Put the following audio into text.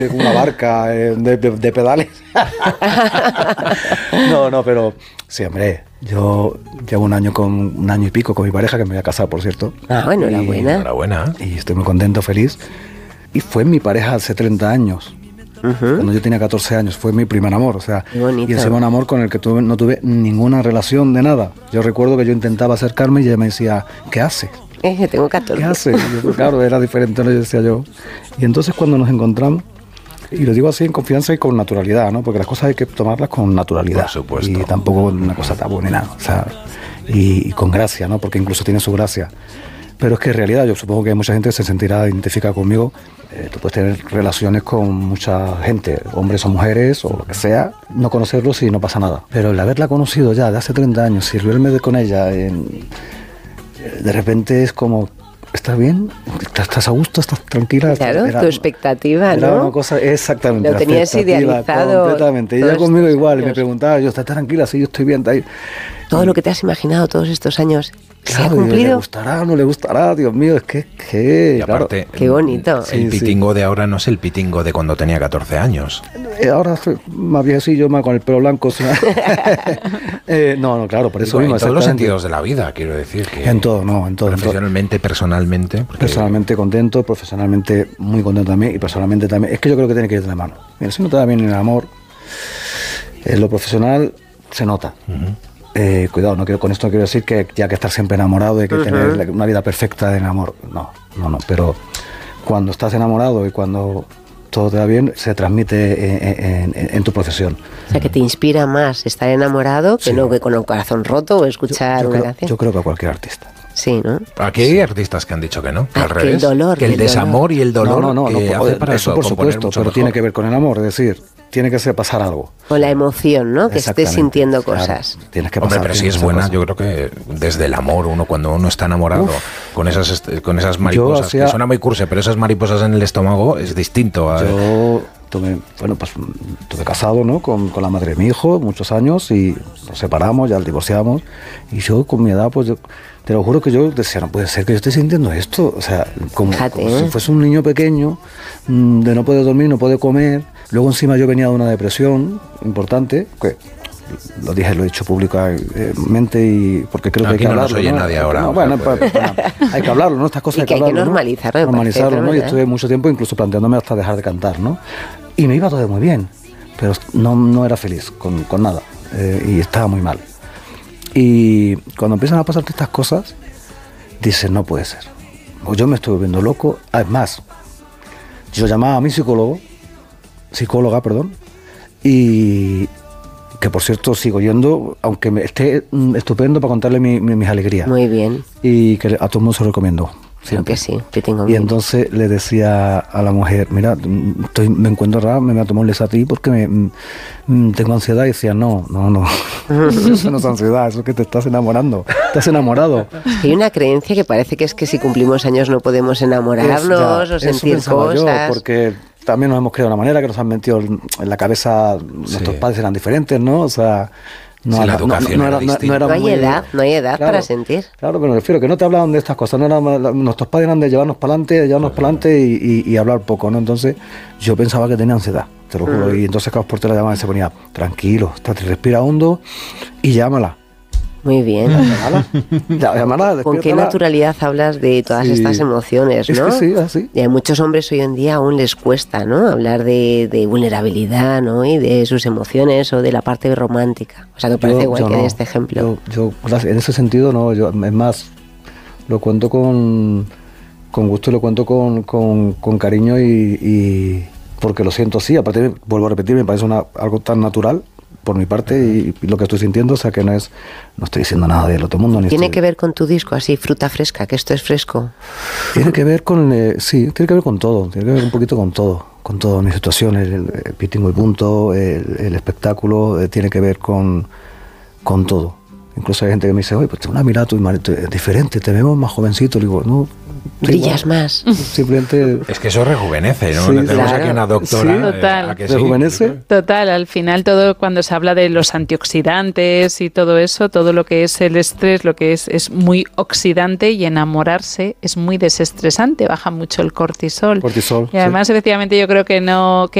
una barca de pedales. No, pero sí, hombre, yo llevo un año y pico con mi pareja, que me voy a casar, por cierto. Bueno, enhorabuena. Y estoy muy contento, feliz. Y fue mi pareja hace 30 años. Cuando yo tenía 14 años, fue mi primer amor, o sea, y ese buen amor con el que no tuve ninguna relación de nada. Yo recuerdo que yo intentaba acercarme y ella me decía, ¿qué haces? Tengo 14. ¿Qué haces? Y yo, claro, era diferente, ¿no? Yo decía yo. Y entonces cuando nos encontramos, y lo digo así en confianza y con naturalidad, ¿no? Porque las cosas hay que tomarlas con naturalidad. Por supuesto. Y tampoco una cosa tabú ni nada, o sea, y con gracia, ¿no? Porque incluso tiene su gracia. Pero es que en realidad yo supongo que hay mucha gente que se sentirá identificada conmigo. Tú puedes tener relaciones con mucha gente, hombres o mujeres o lo que sea, no conocerlos y no pasa nada. Pero el haberla conocido ya de hace 30 años y verme con ella, de repente es como, ¿estás bien? ¿Estás a gusto? ¿Estás tranquila? Claro, tu expectativa, era ¿no? Una cosa, exactamente. Lo tenías idealizado. Completamente. Y ella conmigo igual, y me preguntaba, yo, ¿estás tranquila? Sí, yo estoy bien. Está ahí. Todo lo que te has imaginado todos estos años, ¿se ha Claro, cumplido? ¿le gustará o no le gustará? Dios mío, es que y aparte, qué bonito. El pitingo de ahora no es el pitingo de cuando tenía 14 años. Ahora más bien así, yo más con el pelo blanco. O sea, no, claro, por eso mismo. En todos los sentidos de la vida, quiero decir. Que en todo, no, en todo. Profesionalmente, personalmente. Personalmente contento, profesionalmente muy contento también, y personalmente también. Es que yo creo que tiene que ir de la mano. Mira, si no te da bien en el amor, en lo profesional se nota. Cuidado, con esto no quiero decir que ya que estar siempre enamorado hay que tener una vida perfecta en amor. No, pero cuando estás enamorado y cuando todo te va bien, se transmite en tu profesión. O sea, que te inspira más estar enamorado que no que con el corazón roto o escuchar una canción. Yo creo que a cualquier artista. Sí, ¿no? Aquí hay artistas que han dicho que no, que al revés. Que el dolor. Que el desamor y el dolor no, que hace para eso por supuesto, pero mejor. tiene que ver con el amor, es decir, tiene que pasar algo. O la emoción, ¿no? Que estés sintiendo cosas. Claro, tienes que pasar. Hombre, pero si es buena, yo creo que desde el amor, cuando uno está enamorado, con esas mariposas, que suena muy cursi, pero esas mariposas en el estómago es distinto. Yo estuve casado, ¿no? Con la madre de mi hijo muchos años y nos separamos, ya divorciamos, y yo con mi edad, pues yo te lo juro que yo decía, no puede ser que yo esté sintiendo esto, o sea, como si fuese un niño pequeño, de no poder dormir, no poder comer. Luego encima yo venía de una depresión importante, que lo he dicho públicamente, y porque creo que hay que hablarlo. No nos oye nadie ahora. Bueno, hay que hablarlo, ¿no? Estas cosas y que hay que normalizarlo. Normalizarlo, ¿no? Yo estuve mucho tiempo incluso planteándome hasta dejar de cantar, ¿no? Y me iba todo muy bien, pero no era feliz con nada, y estaba muy mal. Y cuando empiezan a pasarte estas cosas, dices, no puede ser. O yo me estoy volviendo loco. Además, yo llamaba a mi psicóloga, y que por cierto sigo yendo, aunque me esté estupendo para contarle mis alegrías. Muy bien. Y que a todo el mundo se lo recomiendo. Creo que sí, que tengo y entonces le decía a la mujer, mira, me encuentro raro, me voy a tomar un Lesatí porque tengo ansiedad, y decía, no, eso no es ansiedad, eso es que te estás enamorando, estás enamorado. Hay una creencia que parece que es que si cumplimos años no podemos enamorarnos o sentir cosas. Yo, porque también nos hemos creado de una manera que nos han metido en la cabeza, nuestros padres eran diferentes, ¿no? O sea, la educación era distinta. No hay edad claro, para sentir. Claro, pero me refiero que no te hablaban de estas cosas. Nuestros padres eran de llevarnos para adelante y hablar poco, ¿no? Entonces yo pensaba que tenía ansiedad, te lo juro. Y entonces Carlos Portela llamaba y se ponía, tranquilo, respira hondo y llámala. Muy bien. Llámala, ¿Con qué naturalidad hablas de todas estas emociones, no? Es que sí, así. Y a muchos hombres hoy en día aún les cuesta, ¿no? Hablar de vulnerabilidad, ¿no? Y de sus emociones o de la parte romántica. O sea, me parece igual que de este ejemplo. Yo en ese sentido, no. Es más, lo cuento con gusto y lo cuento con cariño y porque lo siento así. Aparte, vuelvo a repetir, me parece algo tan natural por mi parte y lo que estoy sintiendo, o sea que no estoy diciendo nada del otro mundo. ¿Tiene que ver con tu disco así, Fruta Fresca, que esto es fresco? Tiene que ver con, tiene que ver con todo, tiene que ver un poquito con todo, mi situación, el pitingo y punto, el espectáculo, tiene que ver con todo. Incluso hay gente que me dice, oye, pues tengo una mirada diferente, te vemos más jovencito. Le digo, no. Brillas más. Simplemente... Es que eso rejuvenece, ¿no? Sí, tenemos aquí una doctora. Sí, total. ¿Rejuvenece? Total, al final todo cuando se habla de los antioxidantes y todo eso, todo lo que es el estrés, lo que es muy oxidante, y enamorarse es muy desestresante, baja mucho el cortisol. Y además, efectivamente, yo creo que